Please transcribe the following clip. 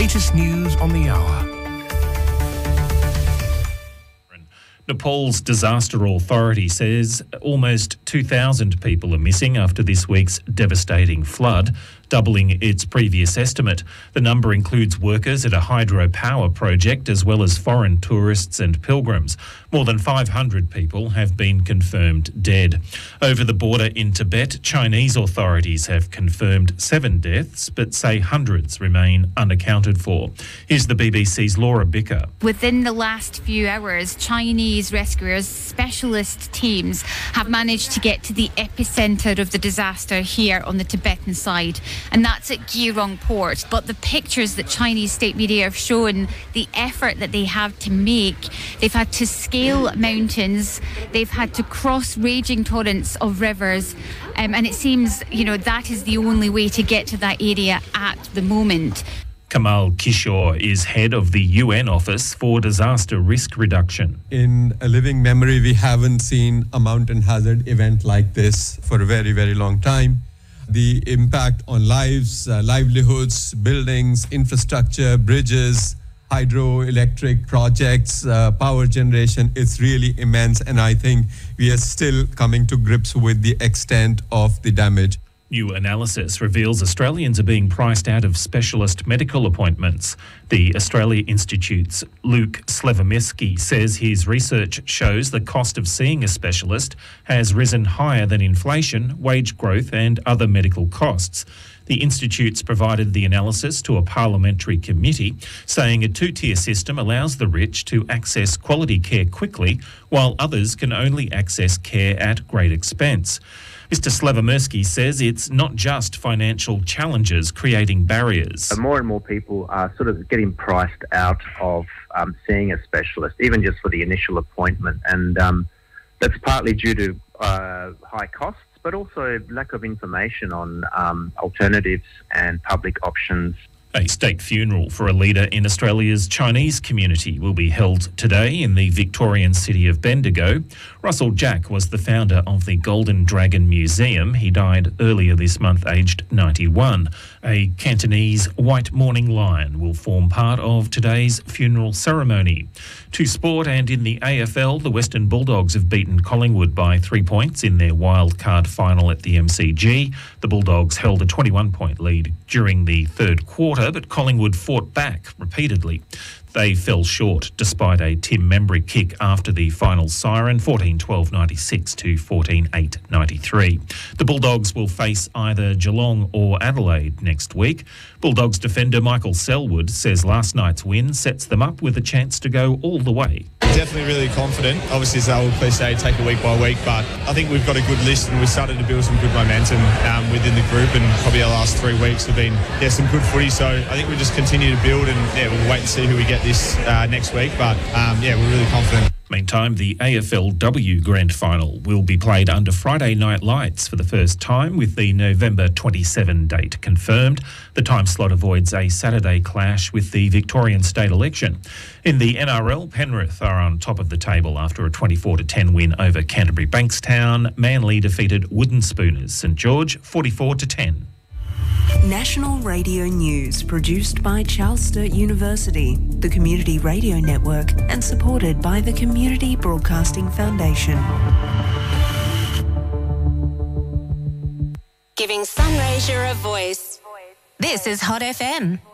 latest news on the hour. Nepal's disaster authority says almost 2,000 people are missing after this week's devastating flood, doubling its previous estimate. The number includes workers at a hydropower project as well as foreign tourists and pilgrims. More than 500 people have been confirmed dead. Over the border in Tibet, Chinese authorities have confirmed 7 deaths but say hundreds remain unaccounted for. Here's the BBC's Laura Bicker. Within the last few hours, Chinese rescuers, specialist teams, have managed to get to the epicentre of the disaster here on the Tibetan side, and that's at Geirong port. But the pictures that Chinese state media have shown, the effort that they have to make, they've had to scale mountains, they've had to cross raging torrents of rivers, and it seems, that is the only way to get to that area at the moment. Kamal Kishore is head of the UN Office for Disaster Risk Reduction. In a living memory, we haven't seen a mountain hazard event like this for a very, very long time. The impact on lives, livelihoods, buildings, infrastructure, bridges, hydroelectric projects, power generation, it's really immense. And I think we are still coming to grips with the extent of the damage. New analysis reveals Australians are being priced out of specialist medical appointments. The Australia Institute's Luke Slavomirsky says his research shows the cost of seeing a specialist has risen higher than inflation, wage growth and other medical costs. The Institute's provided the analysis to a parliamentary committee, saying a two-tier system allows the rich to access quality care quickly, while others can only access care at great expense. Mr. Slavomirsky says it's not just financial challenges creating barriers. More and more people are sort of getting priced out of seeing a specialist, even just for the initial appointment. And that's partly due to high costs, but also lack of information on alternatives and public options. A state funeral for a leader in Australia's Chinese community will be held today in the Victorian city of Bendigo. Russell Jack was the founder of the Golden Dragon Museum. He died earlier this month, aged 91. A Cantonese white mourning lion will form part of today's funeral ceremony. To sport, and in the AFL, the Western Bulldogs have beaten Collingwood by 3 points in their wildcard final at the MCG. The Bulldogs held a 21-point lead during the third quarter, but Collingwood fought back repeatedly. They fell short despite a Tim Membry kick after the final siren, 14-12-96 to 14-8-93. The Bulldogs will face either Geelong or Adelaide next week. Bulldogs defender Michael Selwood says last night's win sets them up with a chance to go all the way. Definitely really confident. Obviously, it's the old cliche, take it week by week, but I think we've got a good list and we've started to build some good momentum within the group, and probably our last 3 weeks have been some good footy. So I think we just continue to build, and we'll wait and see who we get this next week. But we're really confident. Meantime, the AFLW Grand Final will be played under Friday night lights for the first time, with the November 27 date confirmed. The time slot avoids a Saturday clash with the Victorian state election. In the NRL, Penrith are on top of the table after a 24-10 win over Canterbury Bankstown. Manly defeated Wooden Spooners St George 44-10. National Radio News, produced by Charles Sturt University, the Community Radio Network, and supported by the Community Broadcasting Foundation. Giving Sunraysia a voice. This is Hot FM.